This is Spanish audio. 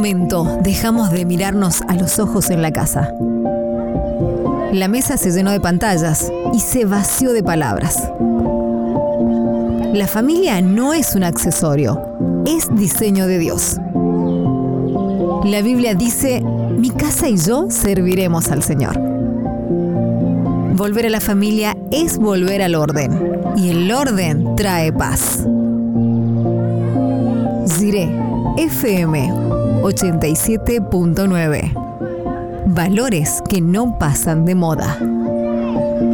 momento dejamos de mirarnos a los ojos en la casa. La mesa se llenó de pantallas y se vació de palabras. La familia no es un accesorio, es diseño de Dios. La Biblia dice: mi casa y yo serviremos al Señor. Volver a la familia es volver al orden, y el orden trae paz. Jiré FM 87.9. Valores que no pasan de moda.